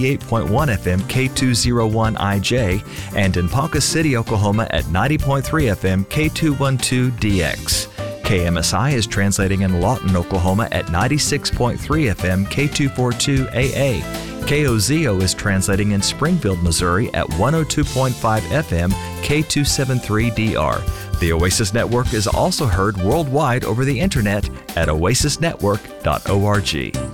88.1 FM K201IJ, and in Ponca City, Oklahoma at 90.3 FM K212DX. KMSI is translating in Lawton, Oklahoma at 96.3 FM K242AA. KOZO is translating in Springfield, Missouri at 102.5 FM K273DR. The Oasis Network is also heard worldwide over the internet at oasisnetwork.org.